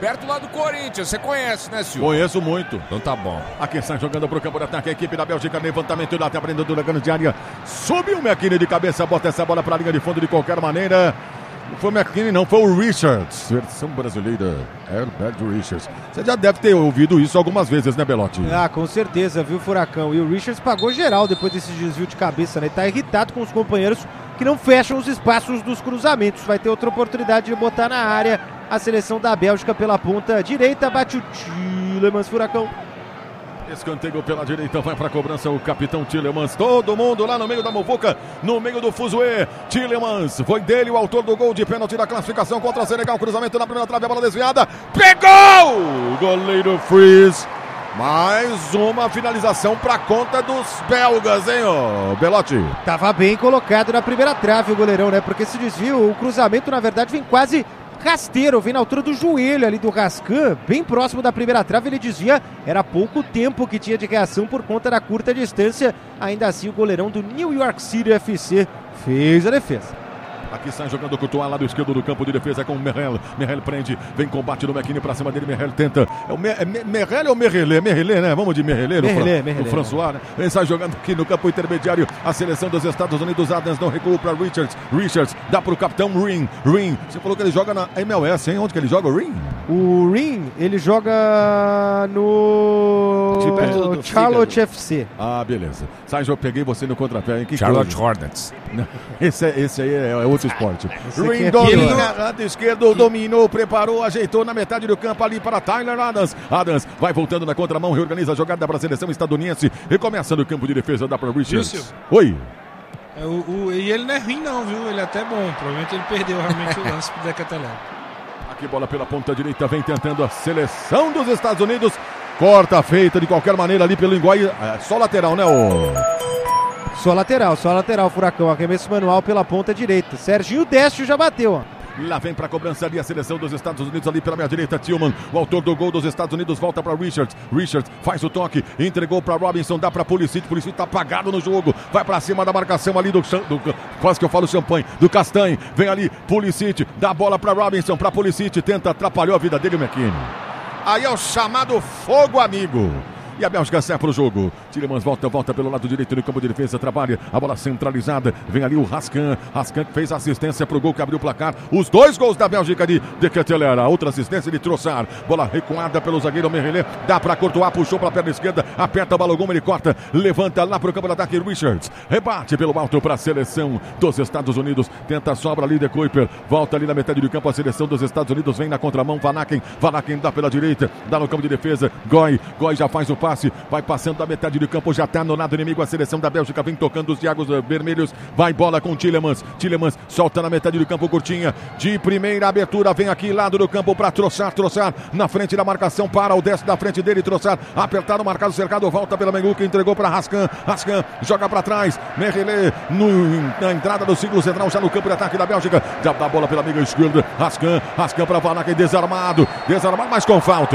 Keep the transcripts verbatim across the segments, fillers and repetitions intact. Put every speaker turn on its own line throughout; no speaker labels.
perto lá do Corinthians. Você conhece, né, Silvio?
Conheço muito.
Então tá bom.
Aqui está jogando pro campo de ataque a equipe da Bélgica. Levantamento da aprendendo do grande área. Subiu o McKinney de cabeça, bota essa bola para a linha de fundo de qualquer maneira. Não foi o McKinney, não, foi o Richards. Versão brasileira, Herbert Richards. Você já deve ter ouvido isso algumas vezes, né, Belotti?
Ah, com certeza, viu, Furacão? E o Richards pagou geral depois desse desvio de cabeça, né? Tá irritado com os companheiros que não fecham os espaços dos cruzamentos. Vai ter outra oportunidade de botar na área a seleção da Bélgica pela ponta direita. Bate o Tielemans, Furacão.
Escanteio pela direita, vai para a cobrança o capitão Tielemans. Todo mundo lá no meio da muvuca, no meio do fuzuê. Tielemans, foi dele o autor do gol de pênalti da classificação contra o Senegal. Cruzamento na primeira trave, a bola desviada. Pegou! Goleiro Freeze. Mais uma finalização para conta dos belgas, hein, ô Belotti?
Tava bem colocado na primeira trave o goleirão, né? Porque esse desvio, o cruzamento, na verdade, vem quase rasteiro, vem na altura do joelho ali do Rascan, bem próximo da primeira trave, ele desvia, era pouco tempo que tinha de reação por conta da curta distância, ainda assim o goleirão do New York City F C fez a defesa.
Aqui sai jogando o Courtois, lado esquerdo do campo de defesa com o Merrell. Merrell prende, vem combate do McKinney pra cima dele, Merrell tenta. É o Me é Merrell ou Merrelê? Merrelê, né? Vamos de Merrelê, o François, né? Ele sai jogando aqui no campo intermediário. A seleção dos Estados Unidos, Adams não recua para Richards. Richards dá pro capitão Ring. Ring, você falou que ele joga na M L S, hein? Onde que ele joga o Ring?
O Ring, ele joga no
do
Charlotte F C.
Ah, beleza. Sai, eu peguei você no contrapé, hein? Que
Charlotte
coisa.
Hornets.
Esse, é, esse aí é outro esporte. Ring
é
domina, lado esquerdo, dominou, preparou, ajeitou na metade do campo ali para Tyler Adams. Adams vai voltando na contramão, reorganiza a jogada para a seleção estadunidense. Recomeça no campo de defesa, dá para Richards.
Lúcio.
Oi.
É, o, o, e ele não é ruim não, viu? Ele é até bom. Provavelmente ele perdeu realmente o lance pro Decatelé.
Aqui bola pela ponta direita, vem tentando a seleção dos Estados Unidos. Corta feita de qualquer maneira ali pelo Higuaín. É, só lateral, né, o...
Só lateral, só lateral, Furacão. Arremesso manual pela ponta direita. Serginho Décio já bateu, ó.
Lá vem para a cobrança ali a seleção dos Estados Unidos ali pela minha direita, Tillman, o autor do gol dos Estados Unidos, volta para Richards. Richards faz o toque, entregou para Robinson, dá para Pulisic. Pulisic tá apagado no jogo, vai para cima da marcação ali do, do quase que eu falo champanhe, do Castanhe. Vem ali Pulisic, dá a bola para Robinson, para Pulisic, tenta, atrapalhou a vida dele, o McKinney. Aí é o chamado fogo amigo. E a Bélgica sai para o jogo. Tielemans volta, volta pelo lado direito do campo de defesa, trabalha, a bola centralizada, vem ali o Rascan, Rascan que fez a assistência para o gol que abriu o placar, os dois gols da Bélgica de Decateler, a outra assistência de Trossard, bola recuada pelo zagueiro Merrelê, dá para Courtois, puxou para a perna esquerda, aperta o Balogun, ele corta, levanta lá para o campo de ataque, Richards, rebate pelo alto para a seleção dos Estados Unidos, tenta a sobra ali de Kuiper, volta ali na metade do campo, a seleção dos Estados Unidos vem na contramão, Van Aken, Van Aken dá pela direita, dá no campo de defesa, Goy, Goy já faz o passe, vai passando da metade do campo, já está no lado inimigo, a seleção da Bélgica vem tocando os diagos vermelhos, vai bola com Tielemans, Tielemans solta na metade do campo, curtinha, de primeira abertura, vem aqui lado do campo para Trossard, Trossard na frente da marcação, para o desce da frente dele, Trossard, apertado, marcado, cercado, volta pela Menguca, entregou para Rascan, Rascan joga para trás, Merrelê na entrada do círculo central, já no campo de ataque da Bélgica, já dá a bola pela amiga esquerda, Rascan, Rascan para Van Aken, desarmado, desarmado, mas com falta.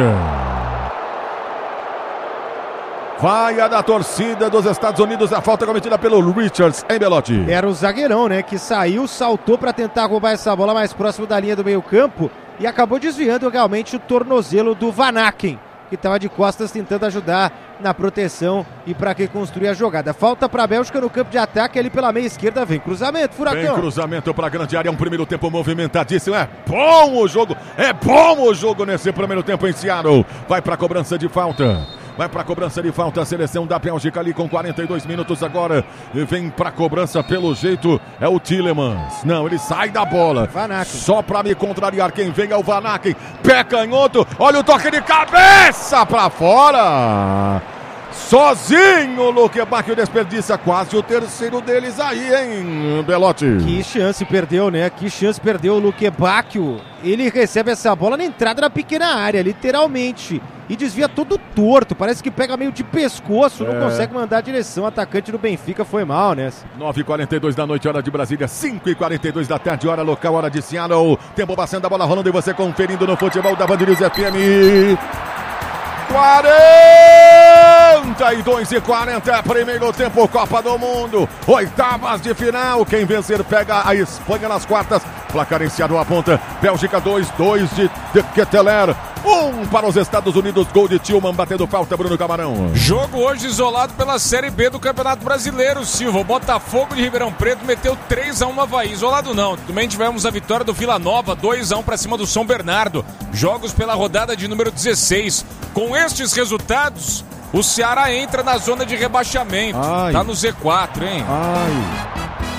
Vai a da torcida dos Estados Unidos, a falta cometida pelo Richards, em Belotti.
Era o zagueirão, né, que saiu, saltou para tentar roubar essa bola mais próximo da linha do meio campo e acabou desviando realmente o tornozelo do Van Aken, que estava de costas tentando ajudar na proteção e para reconstruir a jogada. Falta para a Bélgica no campo de ataque, ali pela meia esquerda, vem cruzamento, Furacão.
Vem cruzamento para a grande área, um primeiro tempo movimentadíssimo, é bom o jogo, é bom o jogo nesse primeiro tempo em Seattle. Vai para a cobrança de falta. Vai para a cobrança de falta, a seleção da Bélgica ali com quarenta e dois minutos agora. E vem para a cobrança, pelo jeito, é o Tielemans. Não, ele sai da bola.
Van Aken.
Só para me contrariar, quem vem é o Van Aken. Pé canhoto, olha o toque de cabeça para fora. Sozinho o Luque Bacchio desperdiça quase o terceiro deles aí, hein, Belotti?
Que chance perdeu, né? Que chance perdeu o Luque Bacchio. Ele recebe essa bola na entrada da pequena área, literalmente. E desvia todo torto, parece que pega meio de pescoço, é. Não consegue mandar a direção. O atacante do Benfica foi mal, né?
nove e quarenta e dois da noite, hora de Brasília, cinco e quarenta e dois da tarde, hora local, hora de Seattle. Tempo passando, a bola rolando e você conferindo no futebol da Band News F M. quarenta e dois e quarenta, primeiro tempo, Copa do Mundo, oitavas de final. Quem vencer pega a Espanha nas quartas placar iniciado aponta. Bélgica dois, dois de, de Ketteler. Um para os Estados Unidos, gol de Tillman, batendo falta, Bruno Camarão.
Jogo hoje isolado pela Série B do Campeonato Brasileiro, Silva. O Botafogo de Ribeirão Preto meteu três a um no Avaí. Isolado não. Também tivemos a vitória do Vila Nova, dois a um para cima do São Bernardo. Jogos pela rodada de número dezesseis. Com estes resultados, o Ceará entra na zona de rebaixamento. Ai. Tá no Z quatro, hein?
Ai.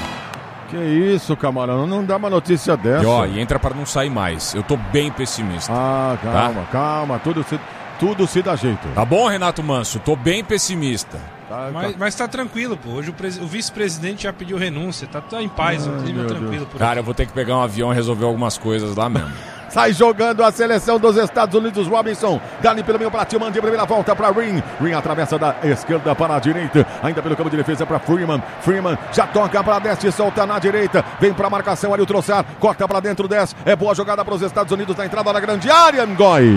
Que isso, Camarão, não dá uma notícia dessa.
E ó, e entra para não sair mais. Eu tô bem pessimista.
Ah, calma, tá? calma, tudo se, tudo se dá jeito.
Tá bom, Renato Manso, tô bem pessimista.
Tá, mas, tá. mas tá tranquilo, pô. Hoje o, pres... o vice-presidente já pediu renúncia, tá, tá em paz, um clima tranquilo. Por
Cara, eu vou ter que pegar um avião e resolver algumas coisas lá mesmo.
Sai jogando a seleção dos Estados Unidos, Robinson. Dali pelo meio para Tillman, de primeira volta para Ring. Ring atravessa da esquerda para a direita. Ainda pelo campo de defesa para Freeman. Freeman já toca para dez, solta na direita. Vem para a marcação ali o Trossard. Corta para dentro dez. É boa jogada para os Estados Unidos na entrada da grande área. Ngoy.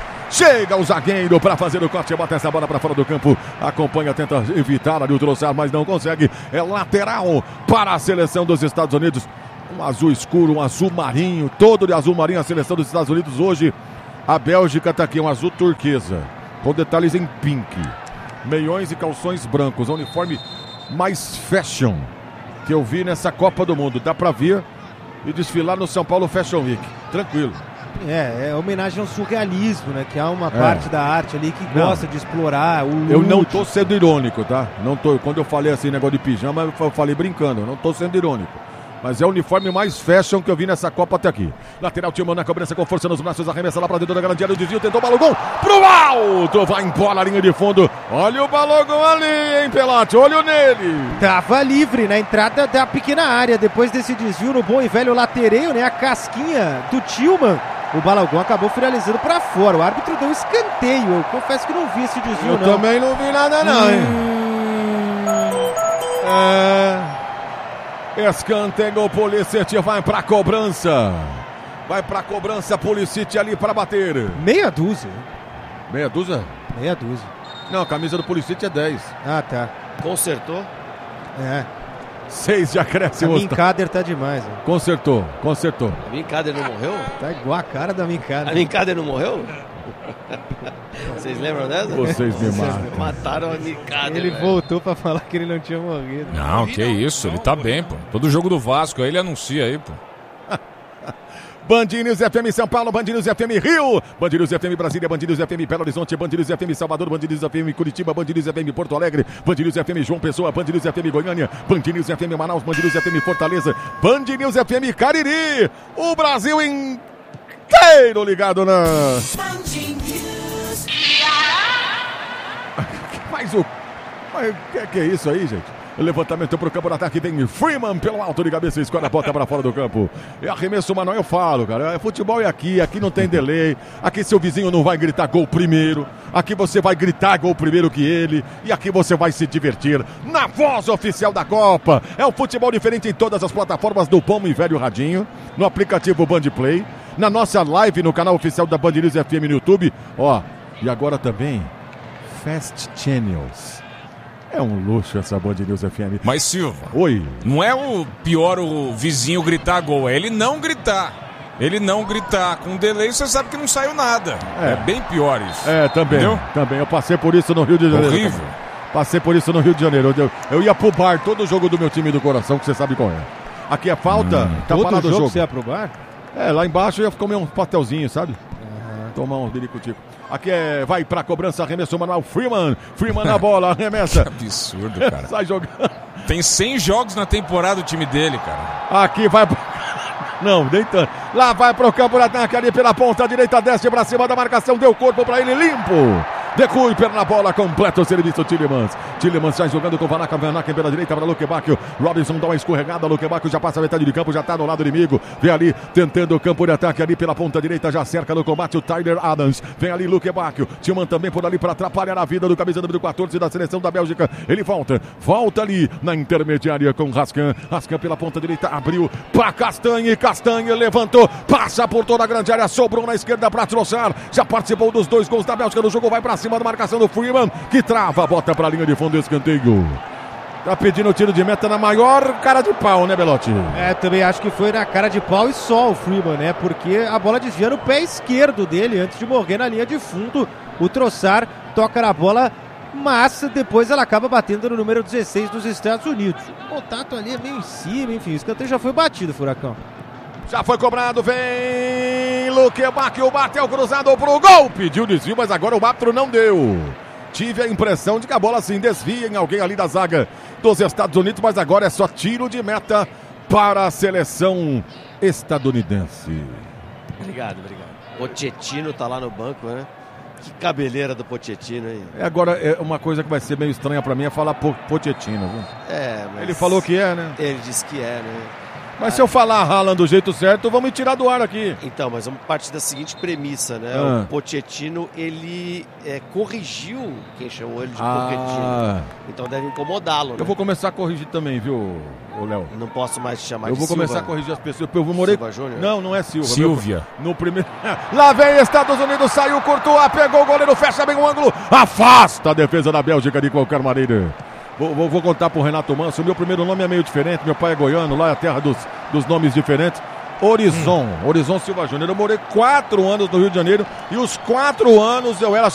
Chega o zagueiro para fazer o corte, bota essa bola para fora do campo, acompanha, tenta evitar ali o Trossard, mas não consegue. É lateral para a seleção dos Estados Unidos. Um azul escuro, um azul marinho, todo de azul marinho a seleção dos Estados Unidos hoje. A Bélgica está aqui, um azul turquesa, com detalhes em pink. Meiões e calções brancos, um uniforme mais fashion que eu vi nessa Copa do Mundo. Dá para ver e desfilar no São Paulo Fashion Week, tranquilo.
É, é homenagem ao surrealismo, né? Que há uma é. parte da arte ali que não. gosta de explorar o
Eu não tô sendo irônico, tá? Não tô, quando eu falei assim, negócio de pijama, eu falei brincando, eu não tô sendo irônico. Mas é o uniforme mais fashion que eu vi nessa Copa até aqui. Lateral, Tillman na cobrança com força nos braços, arremessa lá pra dentro da grande área, o desvio, tentou o Balogun, pro alto, vai embora a linha de fundo. Olha o Balogun ali, hein, Pelate, olho nele.
Tava livre na entrada da pequena área, depois desse desvio no bom e velho latereio, né, a casquinha do Tillman. O Balogun acabou finalizando pra fora, o árbitro deu escanteio, eu confesso que não vi esse desvio
eu
não.
Eu também não vi nada não, hein.
Hum...
É... Escanteio, o Pulisic vai pra cobrança. Vai pra cobrança, Pulisic ali pra bater.
Meia dúzia.
Meia dúzia?
Meia dúzia.
Não, a camisa do Pulisic é dez.
Ah, tá.
Consertou?
É.
Seis de acréscimo.
A Minkader tá demais. Né?
Consertou, consertou.
A Minkader não morreu?
Tá igual a cara da Minkader.
A Minkader não morreu? Vocês lembram dessa?
Vocês me matam.
Mataram a Minkader.
Ele
velho.
voltou pra falar que ele não tinha morrido.
Não, que isso, ele tá bem, pô. Todo jogo do Vasco aí ele anuncia aí, pô.
Band News F M São Paulo, Band News F M Rio, Band News F M Brasília, Band News F M Belo Horizonte, Band News F M Salvador, Band News F M Curitiba, Band News F M Porto Alegre, Band News F M João Pessoa, Band News F M Goiânia, Band News F M Manaus, Band News F M Fortaleza, Band News F M Cariri, o Brasil inteiro ligado na... Mas o... Mas que, que é isso aí, gente? Levantamento para o campo de ataque, vem Freeman pelo alto de cabeça, escolhe a bola para fora do campo. É arremesso, Manuel, eu falo, cara. É, futebol é aqui, aqui não tem delay. Aqui seu vizinho não vai gritar gol primeiro. Aqui você vai gritar gol primeiro que ele. E aqui você vai se divertir na voz oficial da Copa. É o futebol diferente em todas as plataformas do bom e velho radinho. No aplicativo Band Play. Na nossa live no canal oficial da Band News F M no YouTube. Ó, e agora também Fast Channels. É um luxo essa Band News F M.
Mas Silva,
oi.
Não é o pior o vizinho gritar gol, é ele não gritar. Ele não gritar. Com delay você sabe que não saiu nada. É, é bem pior isso.
É, também. Entendeu? Também. Eu passei por isso no Rio de Janeiro.
Horrível.
Passei por isso no Rio de Janeiro. Eu, eu ia pro bar todo jogo do meu time do coração, que você sabe qual é. Aqui é falta, hum. tá
todo
parado o
jogo.
jogo.
Você ia pro bar?
É, lá embaixo eu ia comer um pastelzinho, sabe? Uhum. Tomar um biricutico. Aqui é, vai pra cobrança, arremesso manual, Freeman, Freeman na bola, arremessa.
Que absurdo, cara.
Sai jogando.
Tem cem jogos na temporada o time dele, cara.
Aqui vai... Não, nem tanto. Lá vai pro campo de ataque ali pela ponta direita, desce pra cima da marcação, deu corpo pra ele, limpo. De Kuiper na bola, completa o serviço, Tillemans. Tillemans sai jogando com o Van Aken, Van Aken pela direita para Luque Bacchio. Robinson dá uma escorregada, Luque Bacchio já passa a metade de campo, já tá no lado inimigo. Vem ali, tentando o campo de ataque ali pela ponta direita, já cerca no combate o Tyler Adams. Vem ali Luque Bacchio, Tillman também por ali para atrapalhar a vida do camisa número quatorze da seleção da Bélgica. Ele volta, volta ali na intermediária com Rascan. Rascan pela ponta direita, abriu para Castanhe, Castanhe levantou, passa por toda a grande área, sobrou na esquerda para Trossard. Já participou dos dois gols da Bélgica no jogo, vai para cima da marcação do Freeman, que trava, bota para a linha de fundo, escanteio. Tá pedindo tiro de meta na maior cara de pau, né, Belotti?
É, também acho que foi na cara de pau e só o Freeman, né? Porque a bola desvia no pé esquerdo dele antes de morrer na linha de fundo. O Trossard toca na bola, mas depois ela acaba batendo no número dezesseis dos Estados Unidos. O contato ali é meio em cima, enfim, o escanteio já foi batido, Furacão.
Já foi cobrado, vem Luque Bacchio, bateu cruzado pro gol. Pediu desvio, mas agora o árbitro não deu. Tive a impressão de que a bola assim desvia em alguém ali da zaga dos Estados Unidos, mas agora é só tiro de meta para a seleção estadunidense.
Obrigado, obrigado. Pochettino tá lá no banco, né? Que cabeleira do Pochettino aí.
É, agora, é uma coisa que vai ser meio estranha para mim é falar po Pochettino, viu?
É, mas...
Ele falou que é, né?
Ele disse que é, né?
Mas ah, se eu falar Haaland do jeito certo, vamos me tirar do ar aqui.
Então, mas vamos partir da seguinte premissa, né?
Ah.
O Pochettino, ele é, corrigiu quem chamou ele de
ah.
Pochettino. Então deve incomodá-lo, né?
Eu vou começar a corrigir também, viu, Léo?
Não posso mais te chamar
eu
de
vou
Silva.
começar a corrigir as pessoas. Eu vou morrer...
Silva Júnior?
Não, não é Silva.
Silvia.
Meu... No primeiro... Lá vem Estados Unidos, saiu, Courtois, pegou o goleiro, fecha bem o ângulo, afasta a defesa da Bélgica de qualquer maneira. Vou, vou, vou contar pro Renato Manso. O meu primeiro nome é meio diferente. Meu pai é goiano, lá é a terra dos, dos nomes diferentes. Horizon, hum. Horizon Silva Júnior. Eu morei quatro anos no Rio de Janeiro e os quatro anos eu era